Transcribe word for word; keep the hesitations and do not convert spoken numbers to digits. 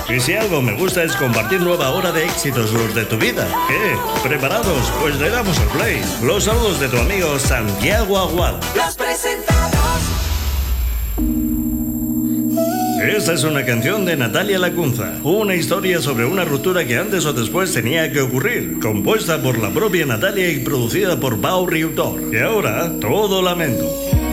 Y si algo me gusta es compartir nueva hora de éxitos los de tu vida. ¿Qué? ¿Preparados? Pues le damos al play. Los saludos de tu amigo Santiago Aguado. Los presentados. Esta es una canción de Natalia Lacunza, una historia sobre una ruptura que antes o después tenía que ocurrir, compuesta por la propia Natalia y producida por Pau Riutor. Y ahora, todo lamento.